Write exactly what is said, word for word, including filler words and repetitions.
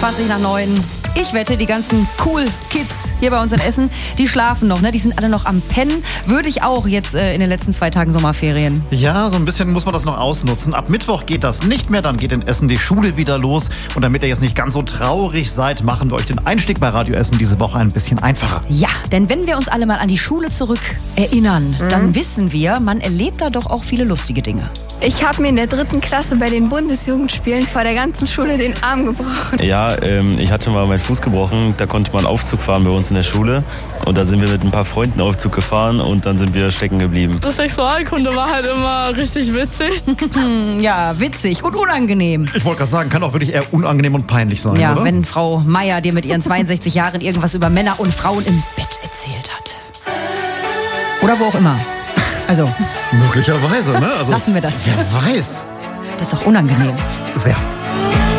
zwanzig nach neun. Ich wette, die ganzen cool Kids hier bei uns in Essen, die schlafen noch, ne? Die sind alle noch am Pennen. Würde ich auch jetzt äh, in den letzten zwei Tagen Sommerferien. Ja, so ein bisschen muss man das noch ausnutzen. Ab Mittwoch geht das nicht mehr, dann geht in Essen die Schule wieder los. Und damit ihr jetzt nicht ganz so traurig seid, machen wir euch den Einstieg bei Radio Essen diese Woche ein bisschen einfacher. Ja, denn wenn wir uns alle mal an die Schule zurück erinnern, mhm. dann wissen wir, man erlebt da doch auch viele lustige Dinge. Ich habe mir in der dritten Klasse bei den Bundesjugendspielen vor der ganzen Schule den Arm gebrochen. Ja, ähm, ich hatte mal meinen Fuß gebrochen. Da konnte man Aufzug fahren bei uns in der Schule. Und da sind wir mit ein paar Freunden Aufzug gefahren und dann sind wir stecken geblieben. Das Sexualkunde war halt immer richtig witzig. Ja, witzig und unangenehm. Ich wollte gerade sagen, kann auch wirklich eher unangenehm und peinlich sein, ja, oder? Wenn Frau Meier dir mit ihren zweiundsechzig Jahren irgendwas über Männer und Frauen im Bett erzählt hat. Oder wo auch immer. Also, möglicherweise, ne? Also, lassen wir das. Wer weiß. Das ist doch unangenehm. Sehr.